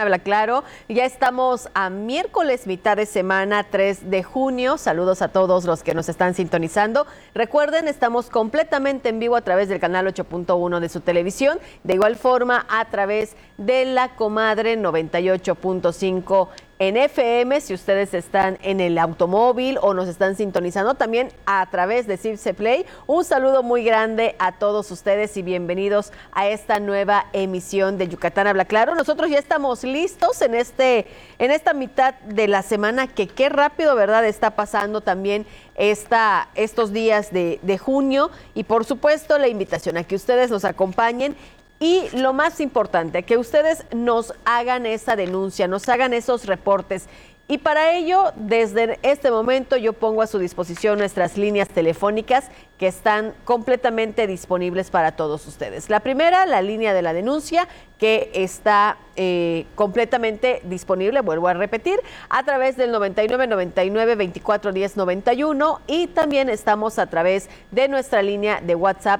Habla Claro. Ya estamos a miércoles, mitad de semana, 3 de junio. Saludos a todos los que nos están sintonizando. Recuerden, estamos completamente en vivo a través del canal 8.1 de su televisión. De igual forma, a través de La Comadre 98.5 en FM, si ustedes están en el automóvil o nos están sintonizando también a través de Circe Play. Un saludo muy grande a todos ustedes y bienvenidos a esta nueva emisión de Yucatán Habla Claro. Nosotros ya estamos listos en esta mitad de la semana, que qué rápido, ¿verdad?, está pasando también estos días de junio, y por supuesto la invitación a que ustedes nos acompañen. Y lo más importante, que ustedes nos hagan esa denuncia, nos hagan esos reportes. Y para ello, desde este momento, yo pongo a su disposición nuestras líneas telefónicas que están completamente disponibles para todos ustedes. La primera, la línea de la denuncia, que está completamente disponible, vuelvo a repetir, a través del 9999-241091, y también estamos a través de nuestra línea de WhatsApp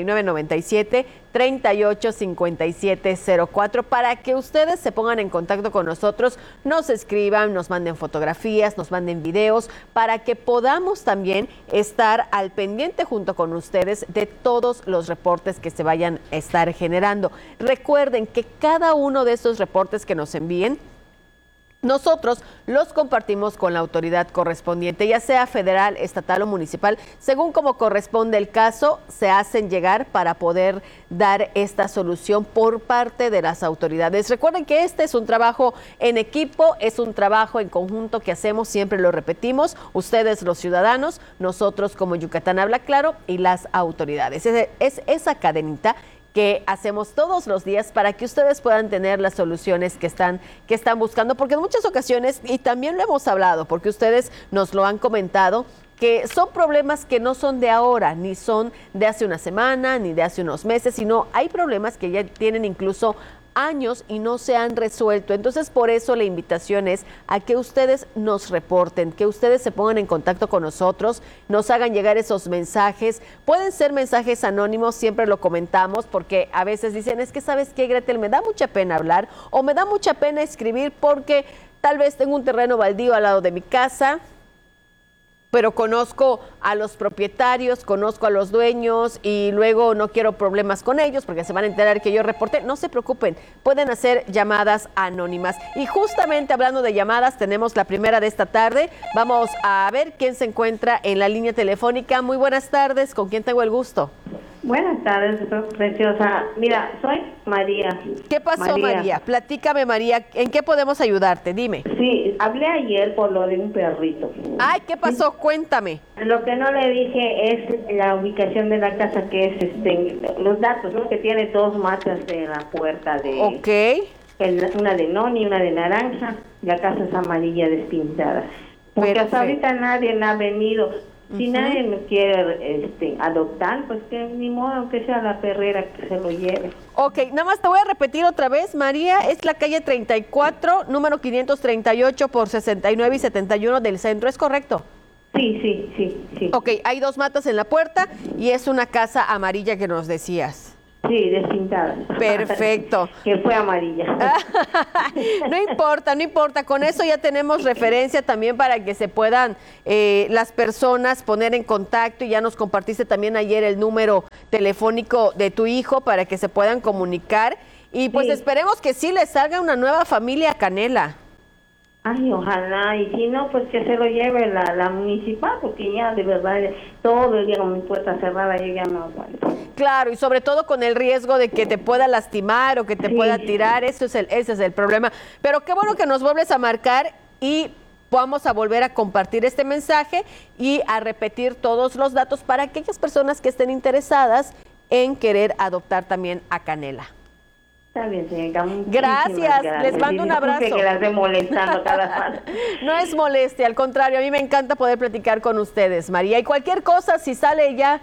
9997-385704 para que ustedes se pongan en contacto con nosotros, nos escriban, nos manden fotografías, nos manden videos, para que podamos también estar al pendiente junto con ustedes de todos los reportes que se vayan a estar generando. Recuerden que cada uno de estos reportes que nos envíen, nosotros los compartimos con la autoridad correspondiente, ya sea federal, estatal o municipal, según como corresponde el caso, se hacen llegar para poder dar esta solución por parte de las autoridades. Recuerden que este es un trabajo en equipo, es un trabajo en conjunto que hacemos, siempre lo repetimos, ustedes los ciudadanos, nosotros como Yucatán Habla Claro y las autoridades. Es esa cadenita que hacemos todos los días para que ustedes puedan tener las soluciones que están buscando, porque en muchas ocasiones, y también lo hemos hablado, porque ustedes nos lo han comentado, que son problemas que no son de ahora, ni son de hace una semana, ni de hace unos meses, sino hay problemas que ya tienen incluso años y no se han resuelto. Entonces, por eso la invitación es a que ustedes nos reporten, que ustedes se pongan en contacto con nosotros, nos hagan llegar esos mensajes. Pueden ser mensajes anónimos, siempre lo comentamos, porque a veces dicen, es que ¿sabes qué, Gretel? Me da mucha pena hablar o me da mucha pena escribir porque tal vez tengo un terreno baldío al lado de mi casa, pero conozco a los propietarios, conozco a los dueños y luego no quiero problemas con ellos porque se van a enterar que yo reporté. No se preocupen, pueden hacer llamadas anónimas. Y justamente hablando de llamadas, tenemos la primera de esta tarde. Vamos a ver quién se encuentra en la línea telefónica. Muy buenas tardes, ¿con quién tengo el gusto? Buenas tardes, preciosa. Mira, soy María. ¿Qué pasó, María? Platícame, María, ¿en qué podemos ayudarte? Dime. Sí, hablé ayer por lo de un perrito. Ay, ¿qué pasó? Sí. Cuéntame. Lo que no le dije es la ubicación de la casa, que es los datos, ¿no? Que tiene 2 matas de la puerta de... Ok. Una de noni, una de naranja. La casa es amarilla despintada. Porque hasta ahorita nadie ha venido. Si nadie me quiere adoptar, pues que ni modo, que sea la perrera que se lo lleve. Ok, nada más te voy a repetir otra vez, María, es la calle 34, número 538 por 69 y 71 del centro, ¿es correcto? Sí. Ok, hay 2 matas en la puerta y es una casa amarilla que nos decías. Sí, despintada. Perfecto. Que fue amarilla. No importa. Con eso ya tenemos referencia también para que se puedan las personas poner en contacto. Y ya nos compartiste también ayer el número telefónico de tu hijo para que se puedan comunicar. Y pues esperemos que sí les salga una nueva familia a Canela. Ay, ojalá, y si no, pues que se lo lleve la municipal, porque ya de verdad todo el día con mi puerta cerrada yo ya no aguanto. Claro, y sobre todo con el riesgo de que te pueda lastimar o que te pueda tirar, ese es el problema. Pero qué bueno que nos vuelves a marcar y vamos a volver a compartir este mensaje y a repetir todos los datos para aquellas personas que estén interesadas en querer adoptar también a Canela. Está bien, señorita. Gracias, les mando un abrazo. Que la esté molestando cada rato. No es molestia, al contrario, a mí me encanta poder platicar con ustedes, María. Y cualquier cosa, si sale ya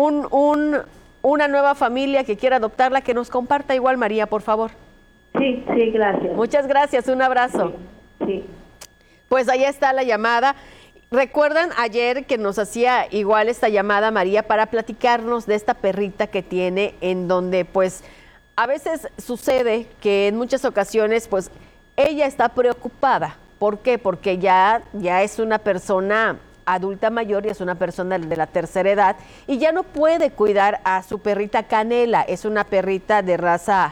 una nueva familia que quiera adoptarla, que nos comparta igual, María, por favor. Sí, gracias. Muchas gracias, un abrazo. Sí. Pues ahí está la llamada. ¿Recuerdan ayer que nos hacía igual esta llamada, María, para platicarnos de esta perrita que tiene, en donde pues a veces sucede que en muchas ocasiones pues ella está preocupada. ¿Por qué? Porque ya es una persona adulta mayor y es una persona de la tercera edad y ya no puede cuidar a su perrita Canela. Es una perrita de raza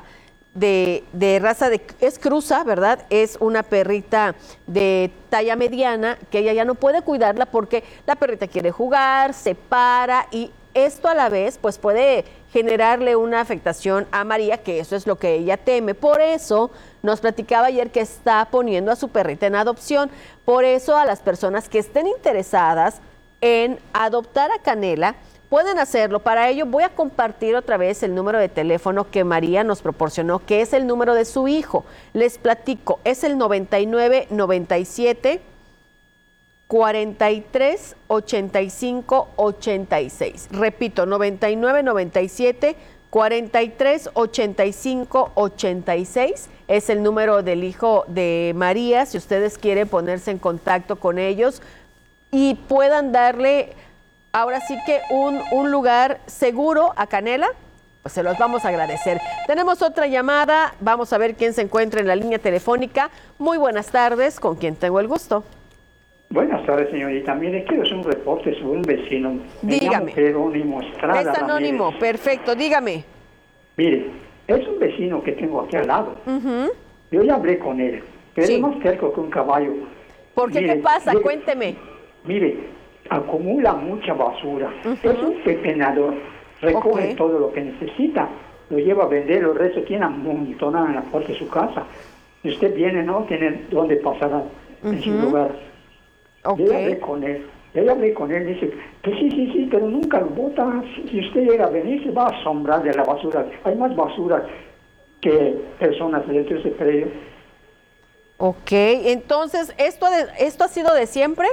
es cruza, ¿verdad? Es una perrita de talla mediana que ella ya no puede cuidarla porque la perrita quiere jugar, se para y esto a la vez pues puede generarle una afectación a María, que eso es lo que ella teme. Por eso nos platicaba ayer que está poniendo a su perrita en adopción. Por eso a las personas que estén interesadas en adoptar a Canela, pueden hacerlo. Para ello voy a compartir otra vez el número de teléfono que María nos proporcionó, que es el número de su hijo. Les platico, es el 99 97 43 85 86. Repito, 99 97 43 85 86 es el número del hijo de María. Si ustedes quieren ponerse en contacto con ellos y puedan darle ahora sí que un lugar seguro a Canela, pues se los vamos a agradecer. Tenemos otra llamada, vamos a ver quién se encuentra en la línea telefónica. Muy buenas tardes, ¿con quién tengo el gusto? Buenas tardes, señorita. Mire, quiero hacer un reporte sobre un vecino. Dígame. Jerónimo Estrada. Es anónimo, Ramírez. Perfecto, dígame. Mire, es un vecino que tengo aquí al lado. Yo ya hablé con él, pero Sí. es más terco que un caballo. ¿Por qué? Mire, ¿Qué pasa? mire, Cuénteme. Mire, acumula mucha basura. Es un pepenador. Recoge Ok. todo lo que necesita. Lo lleva a vender, el resto tiene amontonado en la puerta de su casa. Y usted viene, no tiene dónde pasar en su lugar. Ok. Yo ya hablé con él, dice que sí, pero nunca lo bota. Si usted llega a venir, se va a asombrar de la basura. Hay más basura que personas dentro de ese predio. Ok, entonces, ¿esto ha sido de siempre?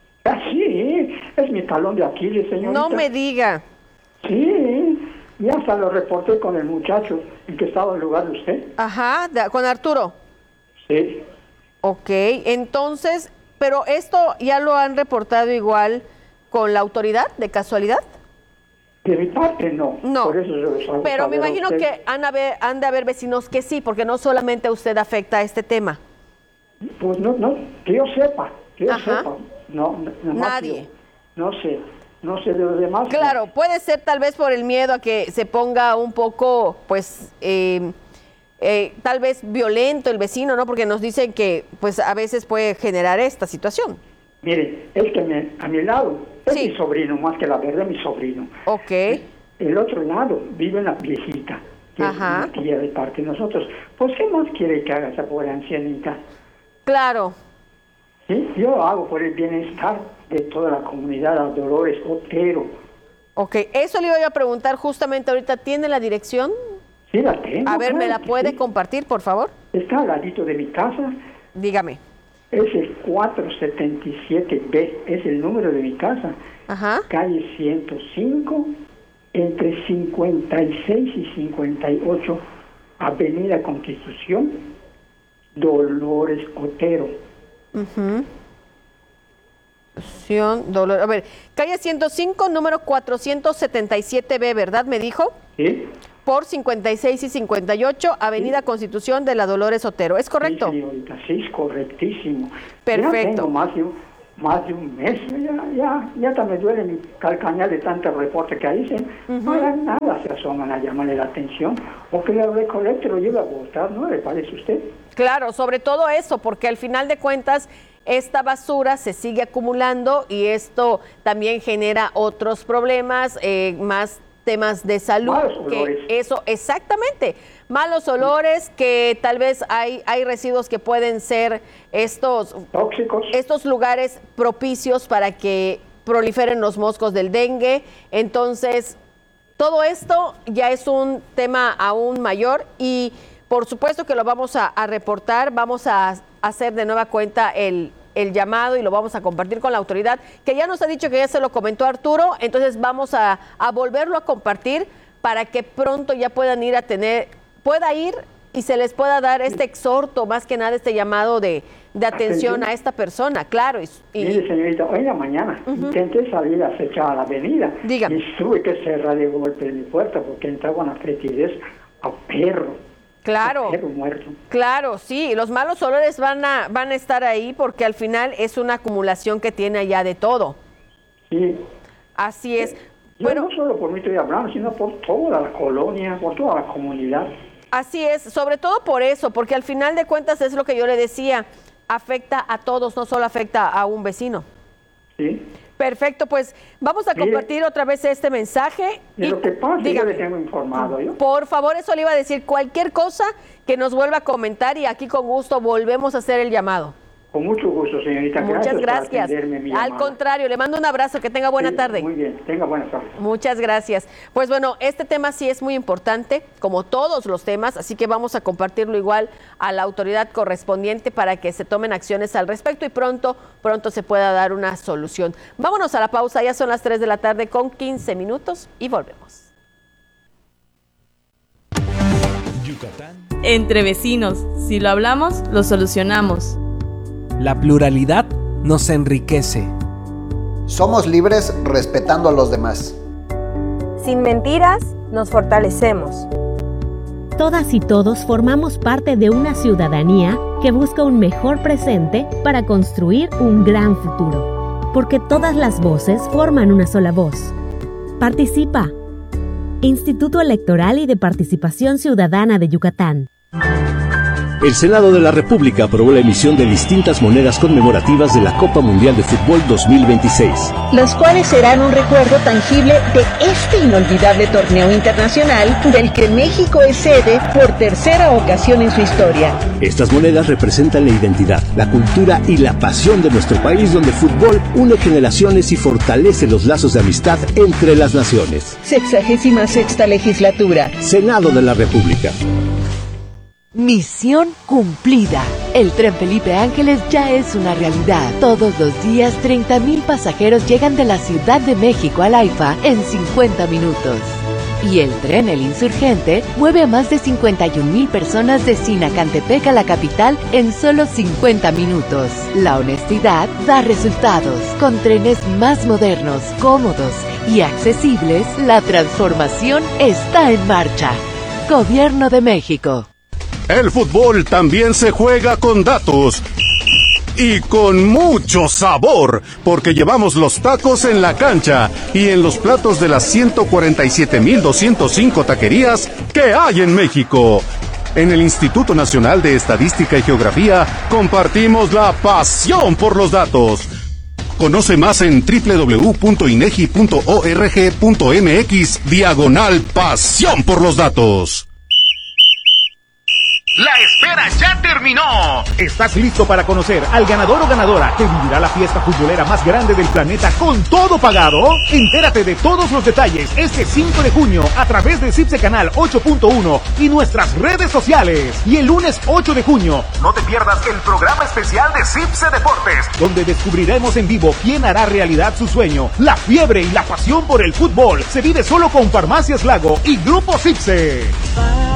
Sí, es mi talón de Aquiles, señorita. No me diga. Sí, ya hasta lo reporté con el muchacho en que estaba en lugar de usted. Ajá, con Arturo. Sí. Ok, entonces, pero esto ya lo han reportado igual con la autoridad, de casualidad. De mi parte, no. No, Por eso se los hago pero me saber a imagino usted. que han de haber vecinos que sí, porque no solamente a usted afecta este tema. Pues no, que yo sepa, Ajá. No, nomás Nadie. yo. No sé de los demás. Claro, puede ser tal vez por el miedo a que se ponga un poco, pues, tal vez violento el vecino, ¿no? Porque nos dicen que, pues, a veces puede generar esta situación. Mire, es que a mi lado es Sí. mi sobrino, más que la verdad, mi sobrino. Ok, El otro lado vive una viejita, que Ajá. es una tía de parte de nosotros. Pues, ¿qué más quiere que haga esa pobre ancianita? claro. ¿Sí? Yo lo hago por el bienestar de toda la comunidad, a Dolores Otero. Ok, eso le iba yo a preguntar justamente ahorita. ¿Tiene la dirección? Sí, la tengo. A ver, ¿me claro la que puede sí. compartir, por favor? Está al ladito de mi casa. Dígame. Es el 477B, es el número de mi casa. Ajá. Calle 105, entre 56 y 58, Avenida Constitución, Dolores Otero. A ver, calle 105, número 477B, ¿verdad? Me dijo. ¿Sí? Por 56 y 58, Avenida Constitución de la Dolores Otero. ¿Es correcto? Sí, señorita, sí, es correctísimo. Perfecto. Ya tengo más de un mes, ya hasta me duele mi calcañal de tanto reporte que dicen. Para nada se asoman a llamarle la atención, o que la recolecte lo lleve a votar, ¿no le parece a usted? Claro, sobre todo eso, porque al final de cuentas esta basura se sigue acumulando y esto también genera otros problemas, más temas de salud. Malos olores. Eso, exactamente. Malos olores, que tal vez hay residuos que pueden ser Tóxicos. estos lugares propicios para que proliferen los moscos del dengue. Entonces, todo esto ya es un tema aún mayor y por supuesto que lo vamos a reportar, vamos a hacer de nueva cuenta el llamado y lo vamos a compartir con la autoridad, que ya nos ha dicho que ya se lo comentó Arturo, entonces vamos a volverlo a compartir para que pronto ya pueda ir y se les pueda dar este exhorto, más que nada este llamado de atención a esta persona, claro. Mire, señorita, hoy en la mañana intenté salir a acechar a la avenida. Dígame. Y tuve que cerrar de golpe mi puerta porque entraban a fetidez a perro. Claro, perro muerto. claro, sí, los malos olores van a estar ahí porque al final es una acumulación que tiene allá de todo. Sí. Así es. Yo Bueno, no solo por mí estoy hablando, sino por toda la colonia, por toda la comunidad. así es, sobre todo por eso, porque al final de cuentas es lo que yo le decía, afecta a todos, no solo afecta a un vecino. Sí. Perfecto, pues vamos a compartir otra vez este mensaje. Y lo que pasa, yo dígame. le tengo informado. ¿yo? Por favor, eso le iba a decir, cualquier cosa que nos vuelva a comentar y aquí con gusto volvemos a hacer el llamado. Con mucho gusto, señorita. Muchas por gracias. atenderme mi Al llamada. contrario, le mando un abrazo, que tenga buena Sí, tarde. Muy bien, tenga buena tarde. Muchas gracias. Pues bueno, este tema sí es muy importante, como todos los temas, así que vamos a compartirlo igual a la autoridad correspondiente para que se tomen acciones al respecto y pronto se pueda dar una solución. Vámonos a la pausa, ya son las 3 de la tarde con 15 minutos y volvemos. Entre vecinos, si lo hablamos, lo solucionamos. La pluralidad nos enriquece. Somos libres respetando a los demás. Sin mentiras, nos fortalecemos. Todas y todos formamos parte de una ciudadanía que busca un mejor presente para construir un gran futuro. Porque todas las voces forman una sola voz. Participa. Instituto Electoral y de Participación Ciudadana de Yucatán. El Senado de la República aprobó la emisión de distintas monedas conmemorativas de la Copa Mundial de Fútbol 2026. Las cuales serán un recuerdo tangible de este inolvidable torneo internacional del que México es sede por tercera ocasión en su historia. Estas monedas representan la identidad, la cultura y la pasión de nuestro país, donde el fútbol une generaciones y fortalece los lazos de amistad entre las naciones. 66ª legislatura. Senado de la República. Misión cumplida. El tren Felipe Ángeles ya es una realidad. Todos los días 30,000 pasajeros llegan de la Ciudad de México al AIFA en 50 minutos. Y el tren El Insurgente mueve a más de 51,000 personas de Sinacantepec a la capital en solo 50 minutos. La honestidad da resultados. Con trenes más modernos, cómodos y accesibles, la transformación está en marcha. Gobierno de México. El fútbol también se juega con datos y con mucho sabor, porque llevamos los tacos en la cancha y en los platos de las 147,205 taquerías que hay en México. En el Instituto Nacional de Estadística y Geografía compartimos la pasión por los datos. Conoce más en www.inegi.org.mx/pasión por los datos. ¡La espera ya terminó! ¿Estás listo para conocer al ganador o ganadora que vivirá la fiesta futbolera más grande del planeta con todo pagado? Entérate de todos los detalles este 5 de junio a través de CIPSE Canal 8.1 y nuestras redes sociales. Y el lunes 8 de junio, no te pierdas el programa especial de CIPSE Deportes, donde descubriremos en vivo quién hará realidad su sueño. La fiebre y la pasión por el fútbol se vive solo con Farmacias Lago y Grupo CIPSE.